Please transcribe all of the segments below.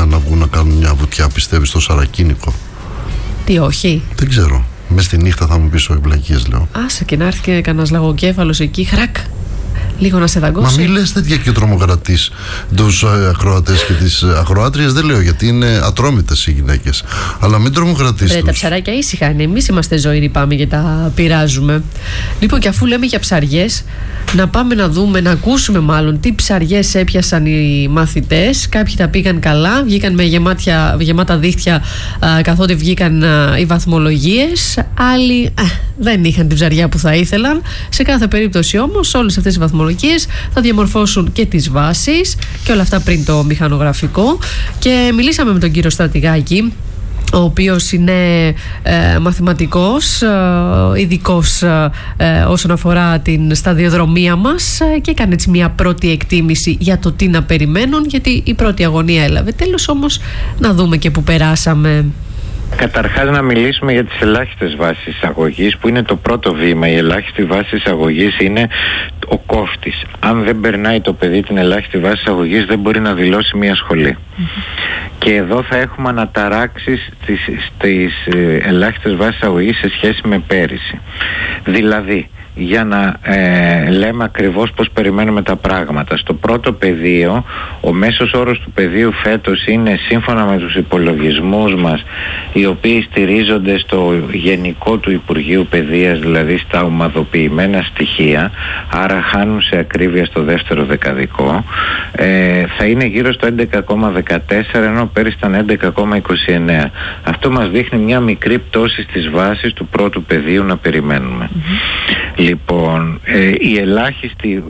αποφάσισαν να βγουν να κάνουν μια βουτιά, πιστεύεις, στο Σαρακίνικο? Τι όχι? Δεν ξέρω. Μες στη νύχτα θα μου πεις όχι βλακίες, λέω. Άσε και να έρθει και κανένας λαγοκέφαλος εκεί, χρακ, λίγο να σε δαγκώσει. Μα μη λες τέτοια και τρομοκρατείς τους ακροατές και τις ακροάτριες, δεν λέω, γιατί είναι ατρόμητες οι γυναίκες. Αλλά μην τρομοκρατείς τους. Τα ψαράκια ήσυχα είναι. Εμείς είμαστε ζωηροί, πάμε και τα πειράζουμε. Λοιπόν, και αφού λέμε για ψαριές, να πάμε να δούμε, να ακούσουμε μάλλον τι ψαριές έπιασαν οι μαθητές. Κάποιοι τα πήγαν καλά, βγήκαν με γεμάτα δίχτυα καθότι βγήκαν οι βαθμολογίες. Άλλοι δεν είχαν την ψαριά που θα ήθελαν. Σε κάθε περίπτωση όμως, όλες αυτές οι βαθμολογίες θα διαμορφώσουν και τις βάσεις και όλα αυτά πριν το μηχανογραφικό. Και μιλήσαμε με τον κύριο Στρατηγάκη, ο οποίος είναι μαθηματικός, ειδικός όσον αφορά την σταδιοδρομία μας, και έκανε έτσι μια πρώτη εκτίμηση για το τι να περιμένουν, γιατί η πρώτη αγωνία έλαβε τέλος, όμως να δούμε και που περάσαμε. Καταρχάς να μιλήσουμε για τις ελάχιστες βάσεις εισαγωγής, που είναι το πρώτο βήμα. Η ελάχιστη βάση εισαγωγής είναι ο κόφτης. Αν δεν περνάει το παιδί την ελάχιστη βάση εισαγωγής, δεν μπορεί να δηλώσει μια σχολή. Και εδώ θα έχουμε αναταράξεις στις ελάχιστες βάσεις εισαγωγής σε σχέση με πέρυσι. Δηλαδή, για να λέμε ακριβώς πώς περιμένουμε τα πράγματα. Στο πρώτο πεδίο, ο μέσος όρος του πεδίου φέτος είναι, σύμφωνα με τους υπολογισμούς μας, οι οποίοι στηρίζονται στο γενικό του Υπουργείου Παιδείας, δηλαδή στα ομαδοποιημένα στοιχεία, άρα χάνουν σε ακρίβεια στο δεύτερο δεκαδικό, θα είναι γύρω στο 11,14, ενώ πέρυσι ήταν 11,29. Αυτό μας δείχνει μια μικρή πτώση στις βάσεις του πρώτου πεδίου να περιμένουμε. Λοιπόν, η ελάχιστη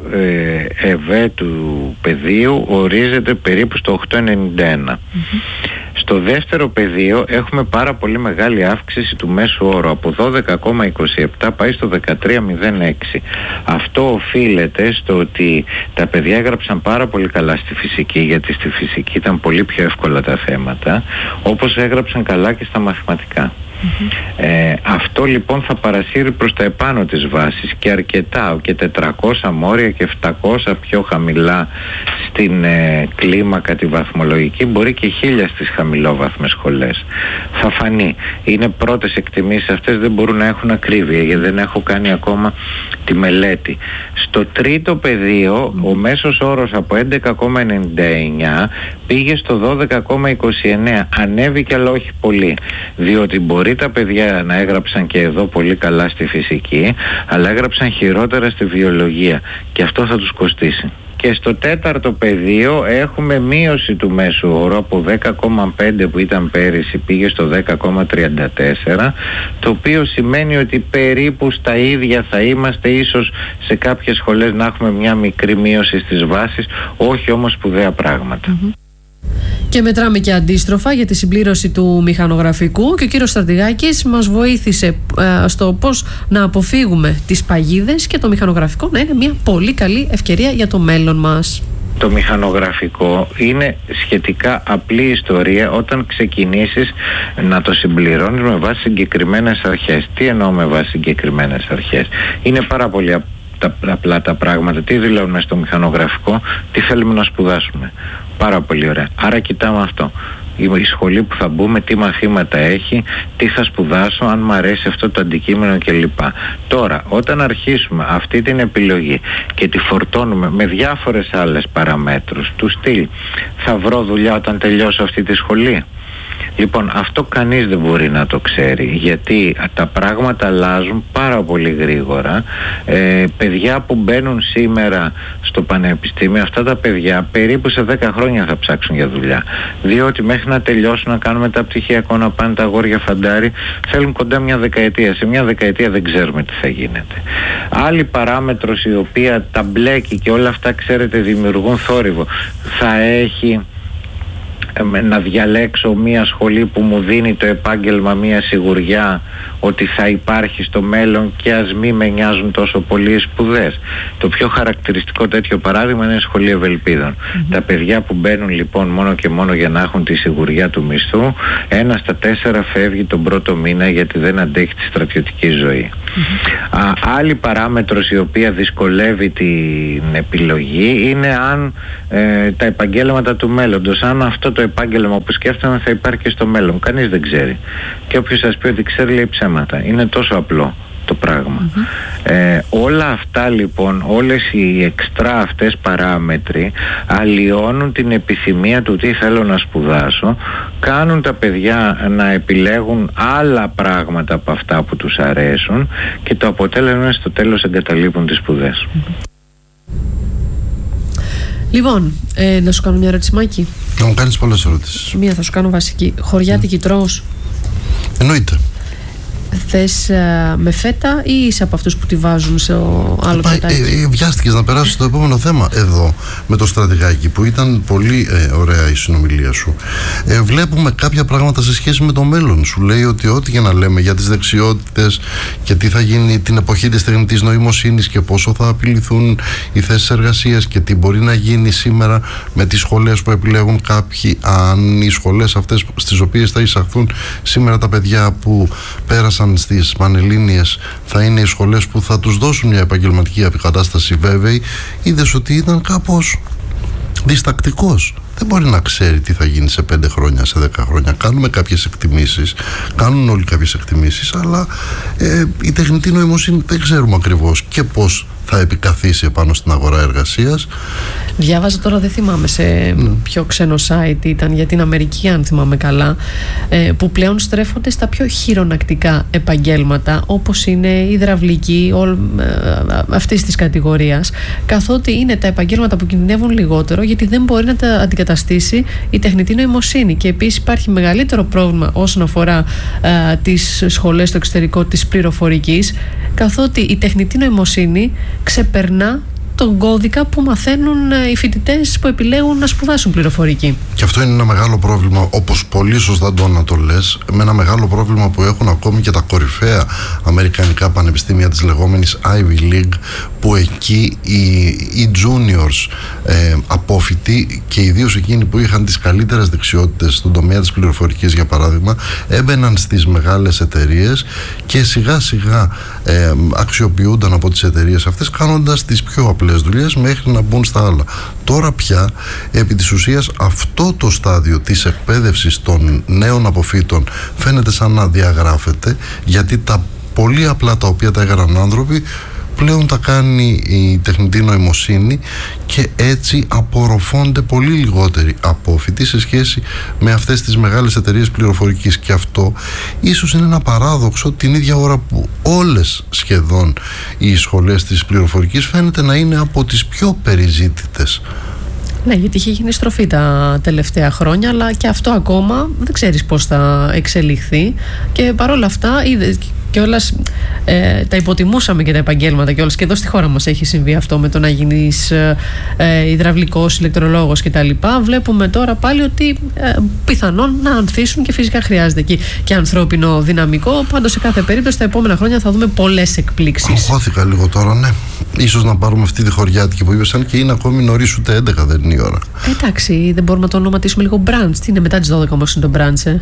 ΕΒ του πεδίου ορίζεται περίπου στο 8,91. Στο δεύτερο πεδίο έχουμε πάρα πολύ μεγάλη αύξηση του μέσου όρου. Από 12,27 πάει στο 13,06. Αυτό οφείλεται στο ότι τα παιδιά έγραψαν πάρα πολύ καλά στη φυσική, γιατί στη φυσική ήταν πολύ πιο εύκολα τα θέματα, όπως έγραψαν καλά και στα μαθηματικά. Αυτό λοιπόν θα παρασύρει προς τα επάνω της βάσης και αρκετά, και 400 μόρια και 700 πιο χαμηλά στην κλίμακα τη βαθμολογική, μπορεί και 1000 στις χαμηλόβαθμες σχολές. Θα φανεί. Είναι πρώτες εκτιμήσεις αυτές, δεν μπορούν να έχουν ακρίβεια, γιατί δεν έχω κάνει ακόμα τη μελέτη. Στο τρίτο πεδίο ο μέσος όρος από 11,99 πήγε στο 12,29. Ανέβηκε, αλλά όχι πολύ, διότι μπορεί τα παιδιά να έγραψαν και εδώ πολύ καλά στη φυσική, αλλά έγραψαν χειρότερα στη βιολογία, και αυτό θα τους κοστίσει. Και στο τέταρτο πεδίο έχουμε μείωση του μέσου όρου από 10,5 που ήταν πέρυσι, πήγε στο 10,34, το οποίο σημαίνει ότι περίπου στα ίδια θα είμαστε, ίσως σε κάποιες σχολές να έχουμε μια μικρή μείωση στις βάσεις, όχι όμως σπουδαία πράγματα. Και μετράμε και αντίστροφα για τη συμπλήρωση του μηχανογραφικού, και ο κύριος Στρατηγάκης μας βοήθησε στο πώς να αποφύγουμε τις παγίδες και το μηχανογραφικό να είναι μια πολύ καλή ευκαιρία για το μέλλον μας. Το μηχανογραφικό είναι σχετικά απλή ιστορία όταν ξεκινήσεις να το συμπληρώνεις με βάση συγκεκριμένες αρχές. Τι εννοώ με βάση συγκεκριμένες αρχές? Είναι πάρα πολύ απλά τα πράγματα. Τι δηλώνουμε στο μηχανογραφικό? Τι θέλουμε να σπουδάσουμε? Πάρα πολύ ωραία. Άρα κοιτάμε αυτό. Η σχολή που θα μπούμε, τι μαθήματα έχει, τι θα σπουδάσω, αν μου αρέσει αυτό το αντικείμενο κλπ. Τώρα, όταν αρχίσουμε αυτή την επιλογή και τη φορτώνουμε με διάφορες άλλες παραμέτρους, του στυλ, θα βρω δουλειά όταν τελειώσω αυτή τη σχολή? Λοιπόν, αυτό κανείς δεν μπορεί να το ξέρει, γιατί τα πράγματα αλλάζουν πάρα πολύ γρήγορα. Παιδιά που μπαίνουν σήμερα στο πανεπιστήμιο, αυτά τα παιδιά περίπου σε 10 χρόνια θα ψάξουν για δουλειά, διότι μέχρι να τελειώσουν, να κάνουν μεταπτυχιακό, να πάνε τα αγόρια φαντάρι, θέλουν κοντά μια δεκαετία. Σε μια δεκαετία δεν ξέρουμε τι θα γίνεται. Άλλη παράμετρος, η οποία τα μπλέκει και όλα αυτά, ξέρετε, δημιουργούν θόρυβο, θα έχει να διαλέξω μια σχολή που μου δίνει το επάγγελμα μια σιγουριά ότι θα υπάρχει στο μέλλον, και ας μη με νοιάζουν τόσο πολύ οι σπουδές. Το πιο χαρακτηριστικό τέτοιο παράδειγμα είναι η σχολή Ευελπίδων. Τα παιδιά που μπαίνουν λοιπόν μόνο και μόνο για να έχουν τη σιγουριά του μισθού, 1 στα 4 φεύγει τον πρώτο μήνα, γιατί δεν αντέχει τη στρατιωτική ζωή. Άλλη παράμετρος η οποία δυσκολεύει την επιλογή είναι αν τα επαγγέλματα του μέλλοντος, αν αυτό το το επάγγελμα που σκέφτομαι θα υπάρχει και στο μέλλον. Κανείς δεν ξέρει. Και όποιος σας πει ότι ξέρει λέει ψέματα. Είναι τόσο απλό το πράγμα. Όλα αυτά λοιπόν, όλες οι εξτρά αυτές παράμετροι αλλοιώνουν την επιθυμία του τι θέλω να σπουδάσω, κάνουν τα παιδιά να επιλέγουν άλλα πράγματα από αυτά που τους αρέσουν και το αποτέλεσμα είναι στο τέλος εγκαταλείπουν τις σπουδές. Λοιπόν, να σου κάνω μια ερώτηση, Μάκη. Να μου κάνεις πολλές ερωτήσεις. Μία θα σου κάνω βασική. Χωριάτικη τρως? Εννοείται. Θες με φέτα ή είσαι από αυτούς που τη βάζουν σε άλλο φετάκι? Βιάστηκες να περάσεις στο επόμενο θέμα εδώ με το στρατηγάκι, που ήταν πολύ ωραία η συνομιλία σου. Βλέπουμε κάποια πράγματα σε σχέση με το μέλλον. Σου λέει ότι ό,τι και να λέμε για τις δεξιότητες και τι θα γίνει την εποχή της τεχνητής νοημοσύνης και πόσο θα απειληθούν οι θέσεις εργασίας και τι μπορεί να γίνει σήμερα με τις σχολές που επιλέγουν κάποιοι, αν οι σχολές αυτές στις οποίες θα εισαχθούν σήμερα τα παιδιά που πέρασαν στις Πανελλήνιες θα είναι οι σχολές που θα τους δώσουν μια επαγγελματική αποκατάσταση βέβαιη. Είδες ότι ήταν κάπως διστακτικός. Δεν μπορεί να ξέρει τι θα γίνει σε 5 χρόνια, σε 10 χρόνια. Κάνουμε κάποιες εκτιμήσεις, κάνουν όλοι κάποιες εκτιμήσεις, αλλά η τεχνητή νοημοσύνη δεν ξέρουμε ακριβώς και πώς θα επικαθίσει επάνω στην αγορά εργασίας. Διάβαζα τώρα, δεν θυμάμαι σε ποιο ξένο site ήταν, για την Αμερική αν θυμάμαι καλά, που πλέον στρέφονται στα πιο χειρονακτικά επαγγέλματα, όπως είναι η υδραυλική αυτής της κατηγορίας, καθότι είναι τα επαγγέλματα που κινδυνεύουν λιγότερο, γιατί δεν μπορεί να τα αντικαταστήσει η τεχνητή νοημοσύνη. Και επίσης υπάρχει μεγαλύτερο πρόβλημα όσον αφορά τις σχολές στο εξωτερικό της πληροφορικής, καθότι η τεχνητή νοημοσύνη ξεπερνά τον κώδικα που μαθαίνουν οι φοιτητές που επιλέγουν να σπουδάσουν πληροφορική. Και αυτό είναι ένα μεγάλο πρόβλημα, όπως πολύ σωστά το λες, με ένα μεγάλο πρόβλημα που έχουν ακόμη και τα κορυφαία αμερικανικά πανεπιστήμια της λεγόμενης Ivy League, που εκεί οι juniors απόφοιτοι και ιδίως εκείνοι που είχαν τις καλύτερες δεξιότητες στον τομέα της πληροφορικής, για παράδειγμα, έμπαιναν στις μεγάλες εταιρείες και σιγά σιγά αξιοποιούνταν από τις εταιρείες αυτές, κάνοντας τις πιο απλές δουλειές μέχρι να μπουν στα άλλα. Τώρα πια, επί της ουσίας, αυτό το στάδιο της εκπαίδευσης των νέων αποφύτων φαίνεται σαν να διαγράφεται, γιατί τα πολύ απλά τα οποία τα έκαναν άνθρωποι πλέον τα κάνει η τεχνητή νοημοσύνη και έτσι απορροφώνται πολύ λιγότεροι απόφοιτοι σε σχέση με αυτές τις μεγάλες εταιρείες πληροφορικής. Και αυτό ίσως είναι ένα παράδοξο την ίδια ώρα που όλες σχεδόν οι σχολές της πληροφορικής φαίνεται να είναι από τις πιο περιζήτητες. Ναι, γιατί είχε γίνει στροφή τα τελευταία χρόνια, αλλά και αυτό ακόμα δεν ξέρεις πώς θα εξελιχθεί. Και παρόλα αυτά, κιόλας τα υποτιμούσαμε και τα επαγγέλματα κιόλας, και εδώ στη χώρα μας έχει συμβεί αυτό με το να γίνεις υδραυλικός, ηλεκτρολόγος κτλ. Βλέπουμε τώρα πάλι ότι πιθανόν να ανθίσουν και φυσικά χρειάζεται εκεί και ανθρώπινο δυναμικό. Πάντως σε κάθε περίπτωση τα επόμενα χρόνια θα δούμε πολλές εκπλήξεις. Αγχώθηκα λίγο τώρα, ναι. Ίσως να πάρουμε αυτή τη χωριάτικη που είπες, αν και είναι ακόμη νωρίς, ούτε 11 δεν είναι η ώρα. Εντάξει, δεν μπορούμε να το ονοματίσουμε λίγο brunch? Τι είναι, μετά τις 12 όμως είναι το brunch,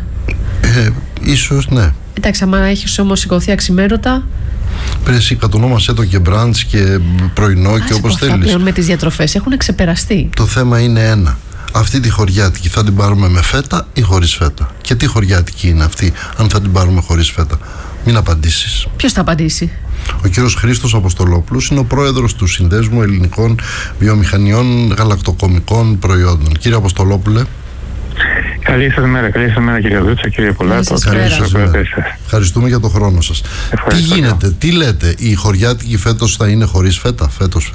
ίσως ναι. Εντάξει, άμα έχεις όμως σηκωθεί αξιμέρωτα, πρέπει εσύ κατονόμασέ το και μπραντς και πρωινό και όπως θέλεις. Πλέον με τις διατροφές έχουν ξεπεραστεί. Το θέμα είναι ένα. Αυτή τη χωριάτικη θα την πάρουμε με φέτα ή χωρίς φέτα? Και τι χωριάτικη είναι αυτή, αν θα την πάρουμε χωρίς φέτα? Μην απαντήσεις. Ποιος θα απαντήσει? Ο κύριος Χρήστος Αποστολόπουλος είναι ο πρόεδρος του Συνδέσμου Ελληνικών Βιομηχανιών Γαλακτοκομικών Προϊόντων. Κύριε Αποστολόπουλε. Καλή σας μέρα κύριε Δούτσα, κύριε Πολάτο. Ευχαριστούμε για τον χρόνο σας. Τι γίνεται, τι λέτε, η χωριάτικη φέτος θα είναι χωρίς φέτα, φέτος?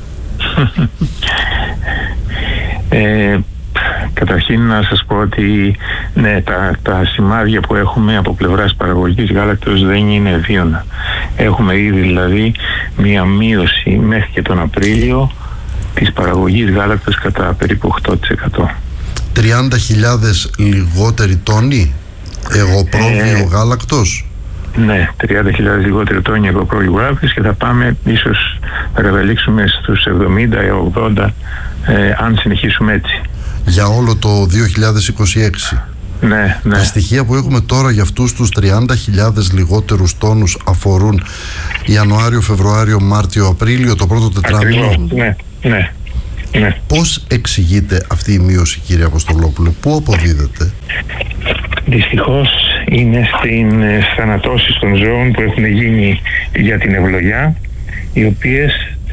Καταρχήν να σας πω ότι ναι, τα σημάδια που έχουμε από πλευράς παραγωγής γάλακτος δεν είναι βίωνα. Έχουμε ήδη δηλαδή μία μείωση μέχρι και τον Απρίλιο της παραγωγής γάλακτος κατά περίπου 8%. 30.000 λιγότεροι τόνοι εγωπρόβιο γάλακτος. Ναι, 30.000 λιγότεροι τόνοι εγωπρόβιο γάλακτος και θα πάμε, ίσως θα καταλήξουμε στους 70-80 αν συνεχίσουμε έτσι. Για όλο το 2026. Ναι. Τα στοιχεία που έχουμε τώρα για αυτούς τους 30.000 λιγότερους τόνους αφορούν Ιανουάριο, Φεβρουάριο, Μάρτιο, Απρίλιο, το πρώτο τετράμινο. Ναι. Ναι. Πώς εξηγείται αυτή η μείωση, κύριε Αποστολόπουλε, πού αποδίδεται? Δυστυχώς είναι στις ανατώσεις των ζώων που έχουν γίνει για την ευλογιά, οι οποίες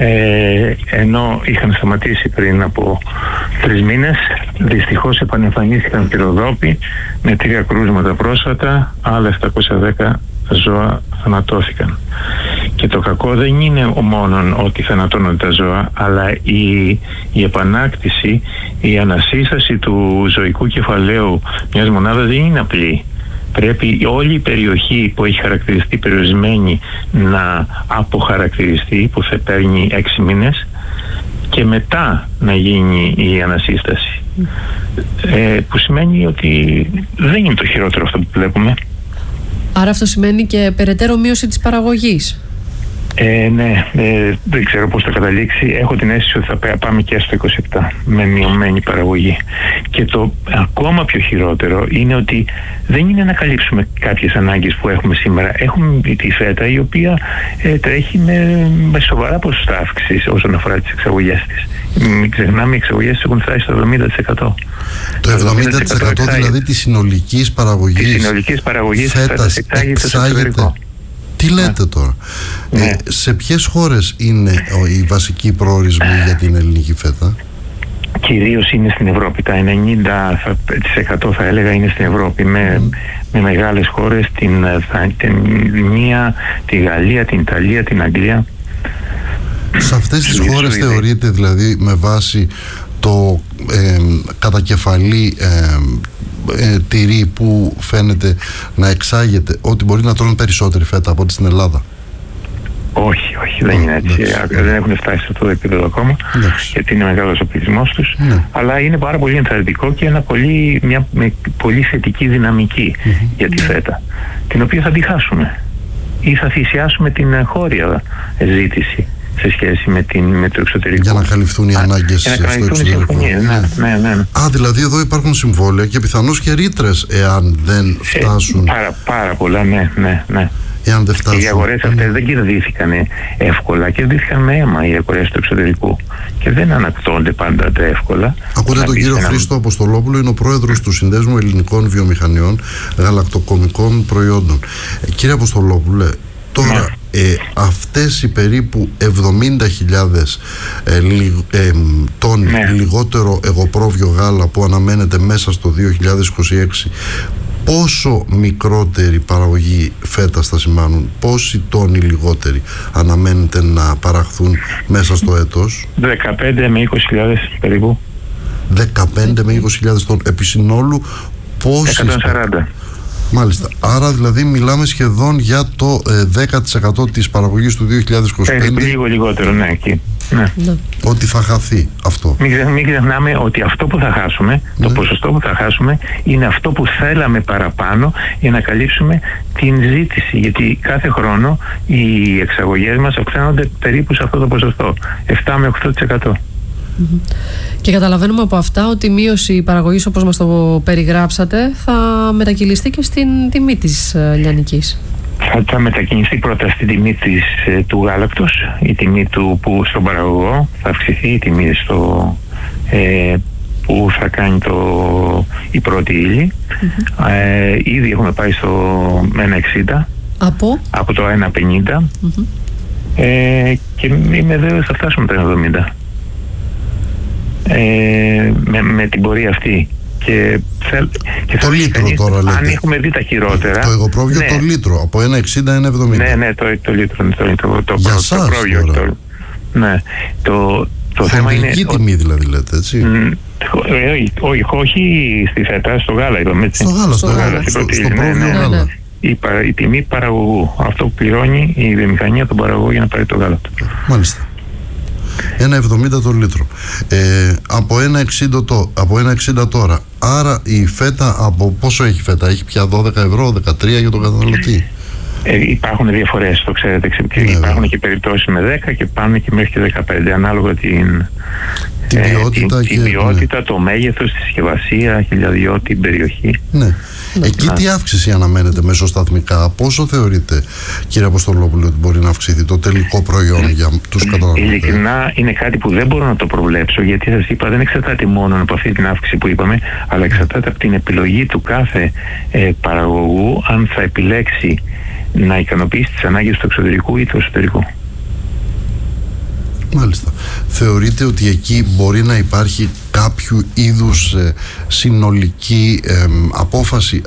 ενώ είχαν σταματήσει πριν από 3 μήνες, δυστυχώς επανεμφανίστηκαν πυροδόποι με 3 κρούσματα πρόσφατα, άλλα 710 ζώα θανατώθηκαν. Και το κακό δεν είναι μόνο ότι θανατώνονται τα ζώα, αλλά η επανάκτηση, η ανασύσταση του ζωικού κεφαλαίου μιας μονάδας δεν είναι απλή. Πρέπει όλη η περιοχή που έχει χαρακτηριστεί περιορισμένη να αποχαρακτηριστεί, που θα παίρνει 6 μήνες, και μετά να γίνει η ανασύσταση. Που σημαίνει ότι δεν είναι το χειρότερο αυτό που βλέπουμε. Άρα αυτό σημαίνει και περαιτέρω μείωση της παραγωγής. Ναι, δεν ξέρω πώς θα καταλήξει. Έχω την αίσθηση ότι θα πάμε και στο 27 με μειωμένη παραγωγή. Και το ακόμα πιο χειρότερο είναι ότι δεν είναι να καλύψουμε κάποιες ανάγκες που έχουμε σήμερα. Έχουμε τη φέτα, η οποία τρέχει με σοβαρά ποσοστά αύξησης όσον αφορά τις εξαγωγές της. Μην ξεχνάμε, οι εξαγωγές της έχουν φτάσει στο 70%. Το 70% δηλαδή της συνολικής παραγωγής. Της συνολικής παραγωγής φέτας εξάγεται. Τι λέτε τώρα? Ναι. Σε ποιες χώρες είναι οι βασικοί προορισμοί για την ελληνική φέτα? Κυρίως είναι στην Ευρώπη. Τα 90% θα έλεγα είναι στην Ευρώπη, με μεγάλες χώρες, την Δανία, τη Γαλλία, την Ιταλία, την Αγγλία. Σε αυτές τις χώρες θεωρείτε δηλαδή, με βάση το κατακεφαλή τυρί που φαίνεται να εξάγεται, ότι μπορεί να τρώνε περισσότερη φέτα από ό,τι στην Ελλάδα? Όχι, δεν είναι έτσι. Δεν έχουν φτάσει σε αυτό το επίπεδο ακόμα, γιατί είναι μεγάλος ο πληθυσμός τους. Αλλά είναι πάρα πολύ ενθαρρυντικό και μια πολύ θετική δυναμική για τη φέτα, την οποία θα τη χάσουμε ή θα θυσιάσουμε την χώρια ζήτηση σε σχέση με το εξωτερικό. Για να καλυφθούν οι ανάγκες στο εξωτερικό. Ναι. Δηλαδή εδώ υπάρχουν συμβόλαια και πιθανώς και ρήτρες εάν δεν φτάσουν. Πάρα πολλά, ναι. Εάν δεν φτάσουν. Οι αγορές αυτές δεν κερδίθηκαν εύκολα, κερδίθηκαν με αίμα οι αγορές του εξωτερικού και δεν ανακτώνται πάντα εύκολα. Ακούτε τον κύριο Χρήστο Αποστολόπουλο, είναι ο πρόεδρος του Συνδέσμου Ελληνικών Βιομηχανιών Γαλακτοκομικών Προϊόντων. Κύριε Αποστολόπουλε, τώρα αυτές οι περίπου 70.000 τόνοι λιγότερο εγωπρόβιο γάλα που αναμένεται μέσα στο 2026, πόσο μικρότερη παραγωγή φέτας θα σημάνουν? Πόσοι τόνοι λιγότεροι αναμένεται να παραχθούν μέσα στο έτος? 15 με 20.000 περίπου. 15 με 20.000 τόνοι. Επί συνόλου πόσοι? 140. Μάλιστα. Άρα δηλαδή μιλάμε σχεδόν για το 10% της παραγωγής του 2025. Λίγο λιγότερο, ναι, εκεί. Ναι. Ότι θα χαθεί αυτό. Μην ξεχνάμε ότι αυτό που θα χάσουμε, το ποσοστό που θα χάσουμε, είναι αυτό που θέλαμε παραπάνω για να καλύψουμε την ζήτηση. Γιατί κάθε χρόνο οι εξαγωγές μας αυξάνονται περίπου σε αυτό το ποσοστό, 7 με 8%. Και καταλαβαίνουμε από αυτά ότι η μείωση παραγωγής, όπως μας το περιγράψατε, θα μετακυλιστεί και στην τιμή της λιανικής. Θα μετακινηθεί πρώτα στην τιμή του γάλακτος, η τιμή που στον παραγωγό, θα αυξηθεί η τιμή που θα κάνει η πρώτη ύλη. Ήδη έχουμε πάει στο 1,60 από το 1,50 και είμαι βέβαιος θα φτάσουμε τα 1,70 με την πορεία αυτή. Και το λίτρο τώρα λέτε. Αν έχουμε δει τα χειρότερα. Το εγωπρόβιο, το λίτρο από 1,60-1,70. Ναι, το λίτρο. Το εγωπρόβιο. Ναι. Το θέμα είναι. Χοντρική τιμή δηλαδή λέτε, έτσι. Όχι στη φέτα, στο γάλα είπαμε, έτσι. Στο γάλα. Στο πρόβιο γάλα. Η τιμή παραγωγού. Αυτό που πληρώνει η βιομηχανία τον παραγωγό για να πάρει το γάλα του. Μάλιστα. 1,70 το λίτρο. Από 1,60 τώρα. Άρα η φέτα, από πόσο έχει φέτα? Έχει πια 12 ευρώ, 13 για τον καταναλωτή? Υπάρχουν διαφορές, το ξέρετε. Υπάρχουν και περιπτώσεις με 10 και πάνε και μέχρι και 15, ανάλογα Την ποιότητα, το μέγεθος, τη συσκευασία, χιλιαδιό, την περιοχή. Ναι. Εκεί τι αύξηση αναμένεται μεσοσταθμικά? Πόσο θεωρείτε, κύριε Αποστολόπουλε, ότι μπορεί να αυξηθεί το τελικό προϊόν για τους καταναλωτές? Ειλικρινά είναι κάτι που δεν μπορώ να το προβλέψω, γιατί σας είπα δεν εξαρτάται μόνο από αυτή την αύξηση που είπαμε, αλλά εξαρτάται από την επιλογή του κάθε παραγωγού, αν θα επιλέξει να ικανοποιήσει τις ανάγκες του εξωτερικού ή του εσωτερικού. Μάλιστα. Θεωρείτε ότι εκεί μπορεί να υπάρχει κάποιο είδους συνολική απόφαση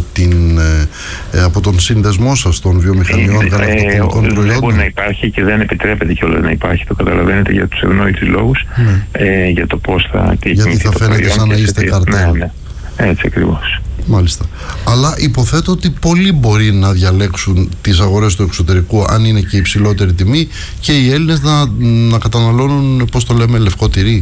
από τον συνδεσμό σας των βιομηχανιών γαλακτοκομικών προϊόντων? Δεν μπορεί να υπάρχει και δεν επιτρέπεται κιόλας να υπάρχει, το καταλαβαίνετε, για τους ευνόητους λόγους, για το πώς θα γιατί θα φαίνεται σαν να είστε καρτέλ. Ναι. Έτσι ακριβώς. Μάλιστα. Αλλά υποθέτω ότι πολλοί μπορεί να διαλέξουν τις αγορές του εξωτερικού, αν είναι και υψηλότερη τιμή, και οι Έλληνες να καταναλώνουν, πώς το λέμε, λευκό τυρί.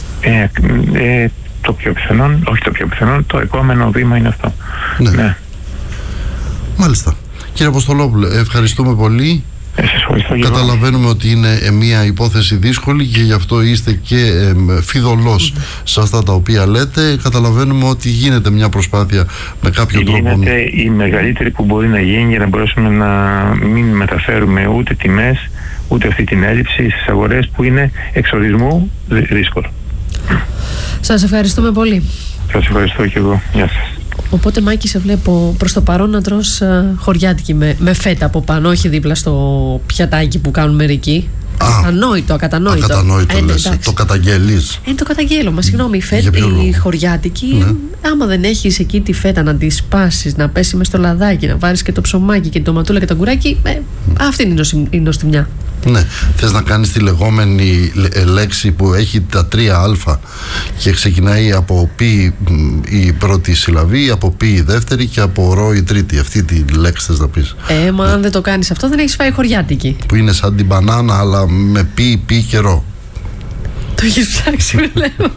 Το πιο πιθανόν, όχι το πιο πιθανόν, το επόμενο βήμα είναι αυτό. Ναι. Μάλιστα. Κύριε Αποστολόπουλε, ευχαριστούμε πολύ. Καταλαβαίνουμε ότι είναι μια υπόθεση δύσκολη και γι' αυτό είστε και φιδωλός σε αυτά τα οποία λέτε. Καταλαβαίνουμε ότι γίνεται μια προσπάθεια με κάποιο τρόπο. Γίνεται η μεγαλύτερη που μπορεί να γίνει για να μπορέσουμε να μην μεταφέρουμε ούτε τιμές ούτε αυτή την έλλειψη στις αγορές που είναι εξορισμού δύσκολο. Σας ευχαριστούμε πολύ. Σας ευχαριστώ και εγώ. Γεια σας. Οπότε, Μάκη, σε βλέπω προς το παρόν να τρως χωριάτικη με φέτα από πάνω, όχι δίπλα στο πιατάκι που κάνουν μερικοί. Ακατανόητο. Ακατανόητο λες, το καταγγέλεις. Το καταγγέλω, μα συγγνώμη, η χωριάτικη, άμα δεν έχεις εκεί τη φέτα να τη σπάσεις, να πέσει μες στο λαδάκι, να βάλεις και το ψωμάκι και την τοματούλα και το γκουράκι, αυτή είναι η νοστιμιά. Ναι, θες να κάνεις τη λεγόμενη λέξη που έχει τα 3α και ξεκινάει από π η πρώτη συλλαβή, από π η δεύτερη και από ρο η τρίτη. Αυτή τη λέξη θες να πεις? Μα αν δεν το κάνεις αυτό δεν έχεις φάει χωριάτικη. Που είναι σαν την μπανάνα αλλά με π και ρο. Το έχεις ψάξει, βλέπω.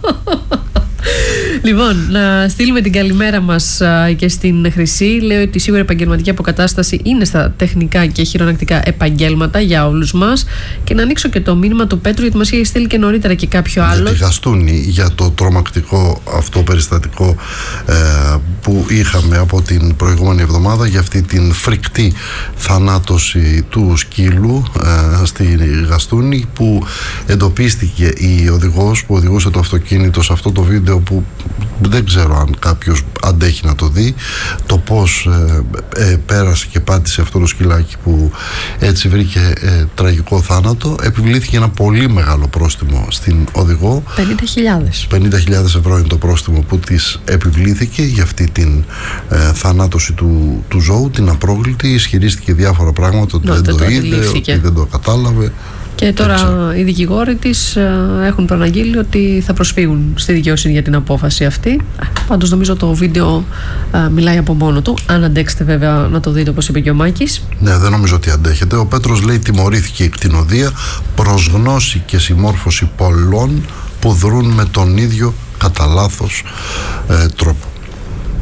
Λοιπόν, να στείλουμε την καλημέρα μας και στην Χρυσή. Λέω ότι σίγουρα η επαγγελματική αποκατάσταση είναι στα τεχνικά και χειρονακτικά επαγγέλματα για όλους μας. Και να ανοίξω και το μήνυμα του Πέτρου, γιατί μας είχε στείλει και νωρίτερα και κάποιο άλλο. Για τη Γαστούνη, για το τρομακτικό αυτό περιστατικό που είχαμε από την προηγούμενη εβδομάδα, για αυτή την φρικτή θανάτωση του σκύλου στη Γαστούνη, που εντοπίστηκε η οδηγός που οδηγούσε το αυτοκίνητο σε αυτό το βίντεο, που δεν ξέρω αν κάποιος αντέχει να το δει, το πως πέρασε και πάτησε αυτό το σκυλάκι που έτσι βρήκε τραγικό θάνατο. Επιβλήθηκε ένα πολύ μεγάλο πρόστιμο στην οδηγό. 50.000 ευρώ είναι το πρόστιμο που της επιβλήθηκε για αυτή την θανάτωση του ζώου, την απρόκλητη. Ισχυρίστηκε διάφορα πράγματα, ότι δεν το είδε, ότι δεν το κατάλαβε. Και τώρα οι δικηγόροι της έχουν προαναγγείλει ότι θα προσφύγουν στη δικαιοσύνη για την απόφαση αυτή. Πάντως νομίζω το βίντεο μιλάει από μόνο του. Αν αντέξετε βέβαια να το δείτε, όπως είπε και ο Μάκης. Ναι, δεν νομίζω ότι αντέχετε. Ο Πέτρος λέει: τιμωρήθηκε η κτηνοδία προς γνώση και συμμόρφωση πολλών που δρούν με τον ίδιο κατά λάθος τρόπο.